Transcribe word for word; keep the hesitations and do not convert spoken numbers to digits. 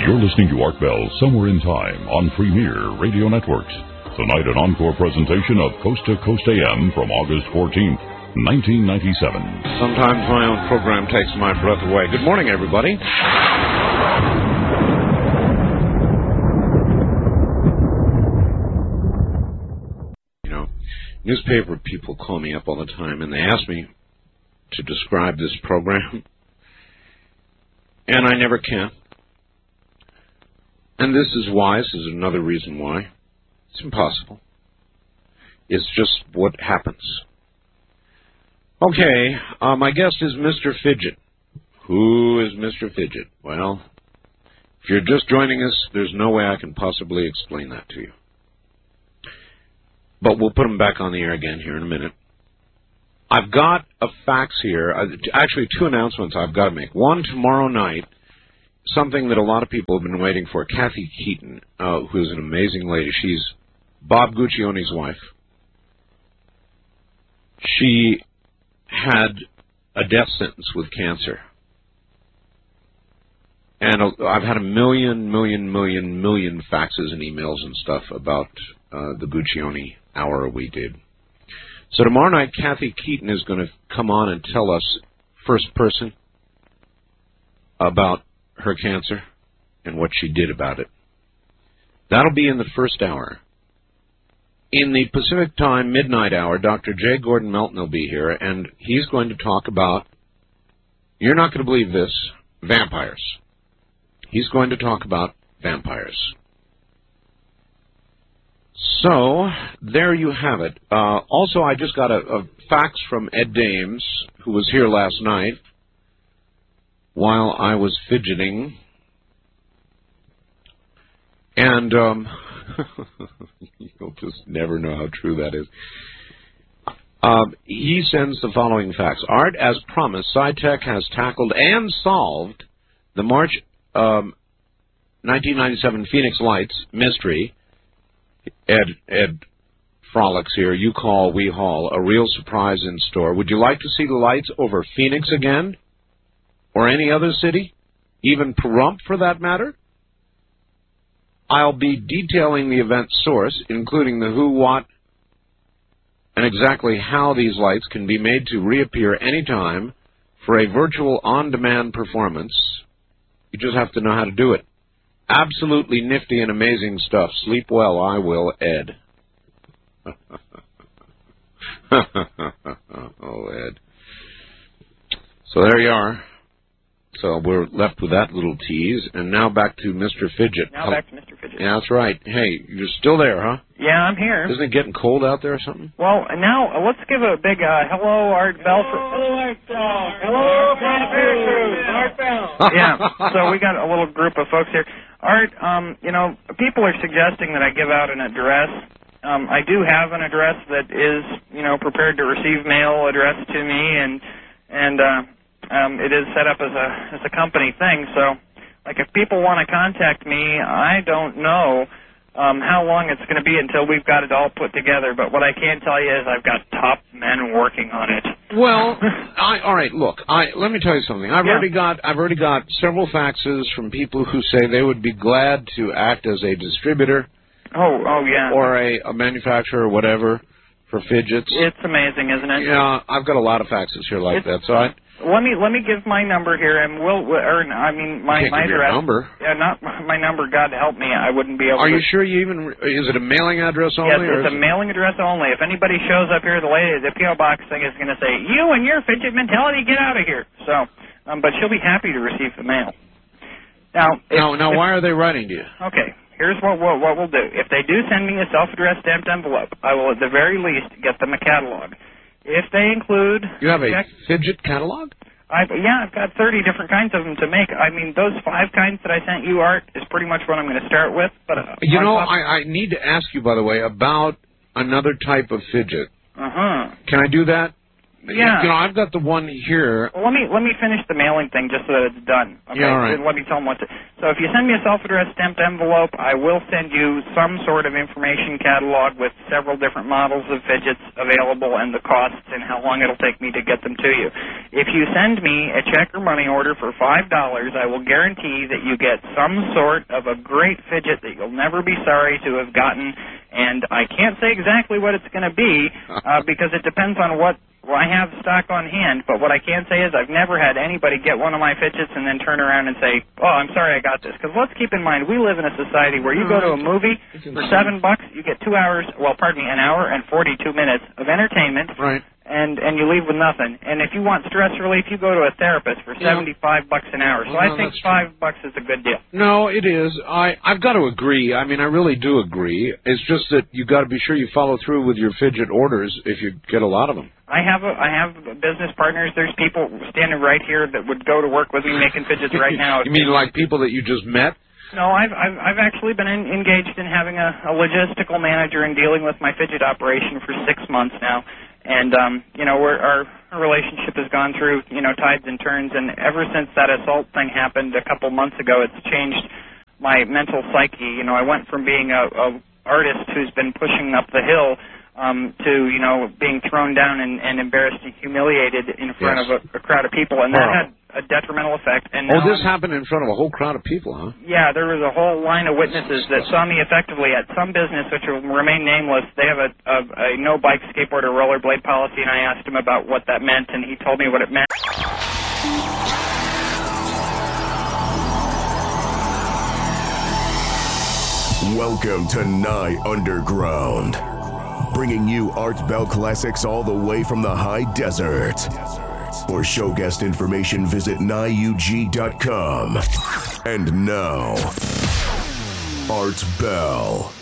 You're listening to Art Bell Somewhere in Time on Premier Radio Networks. Tonight, an encore presentation of Coast to Coast A M from August fourteenth, nineteen ninety-seven. Sometimes my own program takes my breath away. Good morning, everybody. You know, newspaper people call me up all the time, and they ask me to describe this program, and I never can. And this is why, this is another reason why. It's impossible. It's just what happens. Okay, uh, my guest is Mister Fidget. Who is Mister Fidget? Well, if you're just joining us, there's no way I can possibly explain that to you. But we'll put him back on the air again here in a minute. I've got a fax here, uh, actually two announcements I've got to make. One, tomorrow night, something that a lot of people have been waiting for, Kathy Keaton, uh, who is an amazing lady. She's Bob Guccione's wife. She had a death sentence with cancer. And I've had a million, million, million, million faxes and emails and stuff about uh, the Guccione hour we did. So tomorrow night, Kathy Keaton is going to come on and tell us, first person, about her cancer and what she did about it. That'll be in the first hour. In the Pacific Time midnight hour, Doctor J. Gordon Melton will be here, and he's going to talk about, you're not going to believe this, vampires. He's going to talk about vampires. So, there you have it. Uh, also, I just got a, a fax from Ed Dames, who was here last night, while I was fidgeting. And um, you'll just never know how true that is. Um, he sends the following fax. Art, as promised, SciTech has tackled and solved the March um, nineteen ninety-seven Phoenix Lights mystery. Ed, Ed frolics here. You call, we haul. A real surprise in store. Would you like to see the lights over Phoenix again? Or any other city? Even Pahrump, for that matter? I'll be detailing the event's source, including the who, what, and exactly how these lights can be made to reappear anytime for a virtual on-demand performance. You just have to know how to do it. Absolutely nifty and amazing stuff. Sleep well, I will, Ed. Oh, Ed. So there you are. So we're left with that little tease, and now back to Mister Fidget. Now back to Mister Fidget. Yeah, that's right. Hey, you're still there, huh? Yeah, I'm here. Isn't it getting cold out there or something? Well, now uh, let's give a big uh, hello, Art Bell. For... Hello, Art Bell. Hello, Art Bell. Yeah, so we got a little group of folks here. Art, um, you know, people are suggesting that I give out an address. Um, I do have an address that is, you know, prepared to receive mail addressed to me, and and. Uh, Um, it is set up as a as a company thing, so like if people want to contact me, I don't know um, how long it's going to be until we've got it all put together. But what I can tell you is I've got top men working on it. Well, I, all right. Look, I, let me tell you something. I've yeah. already got I've already got several faxes from people who say they would be glad to act as a distributor. Oh, oh yeah. Or a, a manufacturer or whatever for fidgets. It's amazing, isn't it? Yeah, I've got a lot of faxes here like it's, that. So I. Let me let me give my number here, and we'll. Or I mean, my you can't my give address. Your number. Yeah, not my number. God help me, I wouldn't be able. Are to... you sure you even? Is it a mailing address only? Yes, or it's a it... mailing address only. If anybody shows up here, the lady, the P O box thing is going to say, "You and your fidget mentality, get out of here." So, um, but she'll be happy to receive the mail. Now, if, now, now, if, why are they writing to you? Okay, here's what we'll, what we'll do. If they do send me a self-addressed stamped envelope, I will at the very least get them a catalog. If they include, you have a check, fidget catalog. I've, yeah, I've got thirty different kinds of them to make. I mean, those five kinds that I sent you, Art, is pretty much what I'm going to start with. But uh, you know, I, I need to ask you, by the way, about another type of fidget. Uh huh. Can I do that? Yeah. You know, I've got the one here. Well, let me let me finish the mailing thing just so that it's done. Okay? Yeah, all right. Let me tell them what to... So if you send me a self-addressed stamped envelope, I will send you some sort of information catalog with several different models of fidgets available and the costs and how long it'll take me to get them to you. If you send me a check or money order for five dollars, I will guarantee that you get some sort of a great fidget that you'll never be sorry to have gotten. And I can't say exactly what it's going to be uh, because it depends on what well, I have stock on hand. But what I can say is I've never had anybody get one of my fidgets and then turn around and say, oh, I'm sorry I got this. Because let's keep in mind, we live in a society where you go to a movie for seven bucks, you get two hours, well, pardon me, an hour and forty-two minutes of entertainment. Right. And and you leave with nothing. And if you want stress relief, you go to a therapist for seventy-five bucks an hour. So well, I no, think five bucks is a good deal. No, it is. I I've got to agree. I mean, I really do agree. It's just that you got to be sure you follow through with your fidget orders if you get a lot of them. I have a I have business partners. There's people standing right here that would go to work with me making fidgets right now. You mean like people that you just met? No, I've I've, I've actually been in, engaged in having a, a logistical manager and dealing with my fidget operation for six months now. And, um, you know, we're, our, our relationship has gone through, you know, tides and turns, and ever since that assault thing happened a couple months ago, it's changed my mental psyche. You know, I went from being a, a artist who's been pushing up the hill um, to, you know, being thrown down and, and embarrassed and humiliated in front yes. of a, a crowd of people, and that had a detrimental effect. And oh, now this I'm, happened in front of a whole crowd of people, huh? Yeah, there was a whole line of witnesses that saw me effectively at some business, which will remain nameless. They have a, a, a no-bike, skateboard, or rollerblade policy, and I asked him about what that meant, and he told me what it meant. Welcome to Nye Underground, bringing you Art Bell classics all the way from the high desert. For show guest information, visit nye u g dot com. And now, Art Bell.